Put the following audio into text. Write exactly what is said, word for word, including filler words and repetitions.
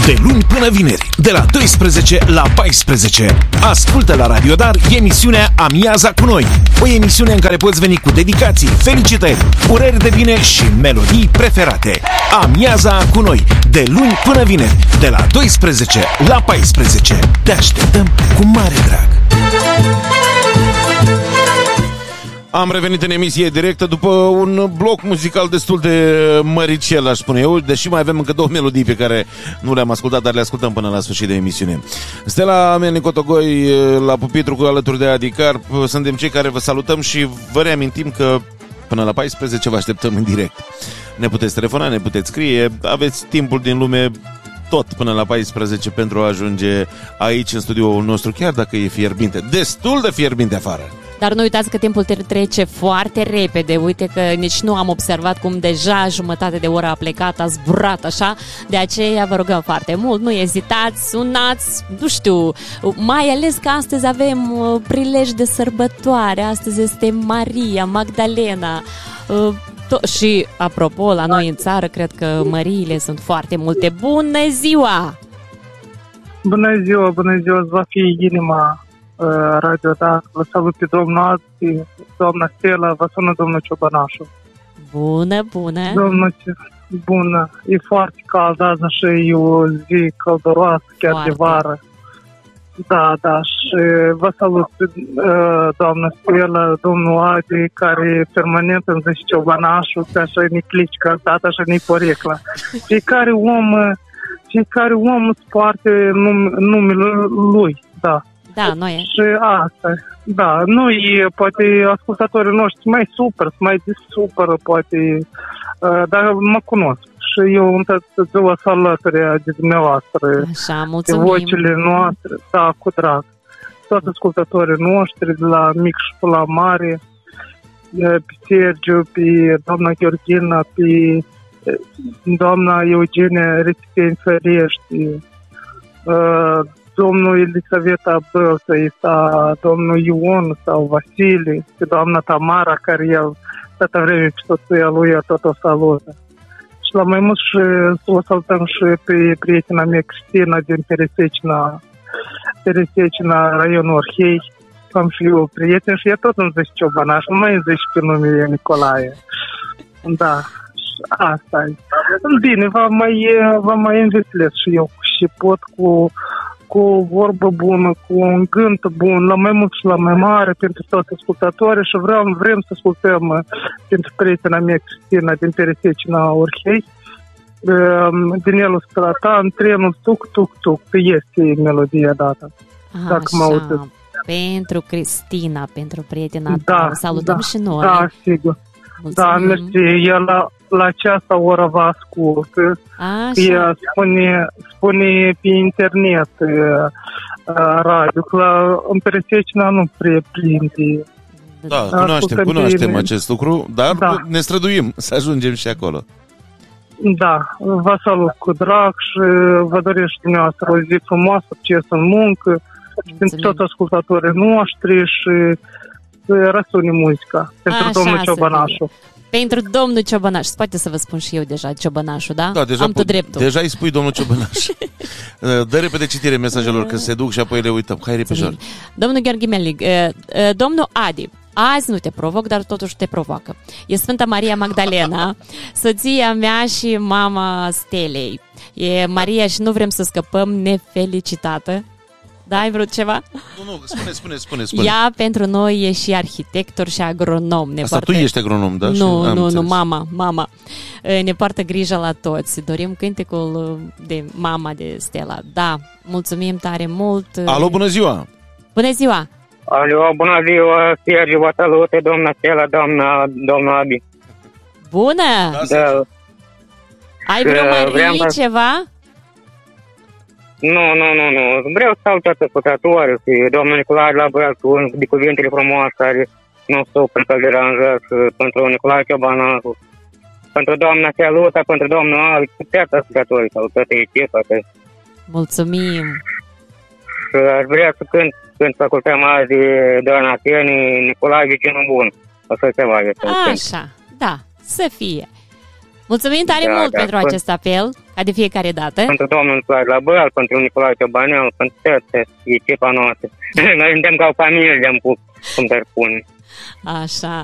De luni până vineri, de la douăsprezece la paisprezece. Ascultă la Radio Dar emisiunea Amiaza cu noi. O emisiune în care poți veni cu dedicații, felicitări, urări de bine și melodii preferate. Amiaza cu noi, de luni până vineri, de la douăsprezece la paisprezece. Te așteptăm cu mare drag. Am revenit în emisie directă după un bloc muzical destul de măricel, aș spune eu, deși mai avem încă două melodii pe care nu le-am ascultat, dar le ascultăm până la sfârșit de emisiune. Stella Melnicotogoi la pupitru cu alături de Adi Carp, suntem cei care vă salutăm și vă reamintim că până la paisprezece vă așteptăm în direct. Ne puteți telefona, ne puteți scrie, aveți timpul din lume tot până la paisprezece pentru a ajunge aici în studioul nostru, chiar dacă e fierbinte, destul de fierbinte afară. Dar nu uitați că timpul trece foarte repede. Uite că nici nu am observat cum deja jumătate de oră a plecat, a zburat așa. De aceea vă rugăm foarte mult, nu ezitați, sunați, nu știu, mai ales că astăzi avem prilej de sărbătoare. Astăzi este Maria Magdalena. Și, apropo, la noi în țară, cred că Măriile sunt foarte multe. Bună ziua! Bună ziua, bună ziua, va fi inima Radio Da. Vă salut pe domnul Adi, doamna Stella, vă sună domnul Ciobănașu. Bună, bună! Domnul, bună! E foarte cald azi și e o zi călduroasă, chiar foarte. De vară. Da, da, și vă salut doamna Stella, domnul Adi, care permanent îmi zice Ciobănașu, că așa ne clicică, așa ne poreclă. Fiecare om, fiecare om sparte numele lui, da. Da, noi e. Și asta, da, noi, poate ascultatorii noștri mai super, mai disupără, poate, uh, dar mă cunosc. Și eu întotdeauna vă salutare de dumneavoastră, așa, mulțumim. De vocile noastre, da, cu drag. Toți ascultatorii noștri, de la mic și până la mare, pe Sergiu, pe doamna Gheorghina, pe doamna Eugenia Recipeni Ferești, uh, domnul Elisaveta Băltă, domnul Ion sau Vasile, pe doamna Tamara, care el toată vreme pe soția lui tot o salută. Și la mai mult și o salutăm și pe prietena mea Cristina din Peresecina, Peresecina, raionul Orhei. Am și eu prieten și ea tot îmi zice Ciobănaș, nu mai îmi zice pe numele Nicolae. Da, asta e. Bine, vă mai, vă mai înveselesc și eu și pot cu cu o vorbă bună, cu un gând bun, la mai mult și la mai mare pentru toți ascultatorii și vreau, vrem să ascultăm pentru prietena mea Cristina din Peresecina Orhei, din el Stratan, trenul tuc-tuc-tuc, este melodia dată. Așa, pentru Cristina, pentru prietena ta, da, salutăm da, și noi. Da, sigur. Mulțumim. Da, mersi, el la, la această oră vă ascultă. Ea spune, spune pe internet radio, că la, în Peresecina nu prea prinde. Da, cunoaștem, cunoaștem acest lucru, dar da. Ne străduim să ajungem și acolo. Da, vă salut cu drag și vă doresc și dumneavoastră o zi frumoasă, succes în muncă, și pentru toți ascultatorii noștri și răsune muzica pentru așa, domnul Ciobănașu. Pentru domnul Ciobănaș, poate să vă spun și eu deja Ciobănașu, da? Da, deja am tot dreptul. Deja îi spui domnul Ciobănaș. Dă repede citire mesajelor, că se duc și apoi le uităm. Hai repejor. Domnul Gheorghe Melnic, domnul Adi, azi nu te provoc, dar totuși te provoacă. E Sfânta Maria Magdalena, soția mea și mama Stelei. E Maria și nu vrem să scăpăm nefelicitată. Da, ai vrut ceva? Nu, nu, spune, spune, spune, spune. Ea pentru noi e și arhitector și agronom. Ne Asta poartă... tu ești agronom, da? Nu, și... nu, înțeles. nu, mama, mama. Ne poartă grijă la toți. Dorim cântecul de mama de Stella. Da, mulțumim tare mult. Alo, bună ziua! Bună ziua! Alo, bună ziua, Sergiu, vă salute, doamna Stella, doamna, doamna Abi. Bună! Da. Ai vreo Marie, să... ceva? Nu, nu, nu, nu. Vreau să salut toată ascultatoare și domnul Nicolae la băiat de cuvintele frumoase care nu supăr să-l deranjează, pentru Nicolae Ciobănașu, pentru doamna Saluta, pentru domnul Alex, toate ascultatorii sau toată echipa. Mulțumim! Și aș vrea să cânt, cânt facultăm azi de doamna Teni, Nicolae Vecinul Bun. Așa ceva este. Așa, da, să fie. Mulțumim tare da, mult da, pentru da. acest apel. Ca de fiecare dată. Pentru domnul Nicolae Laboral, pentru Nicolae Ciobanel, pentru toate echipa noastră. Noi suntem ca o familie, cum te spune. Așa.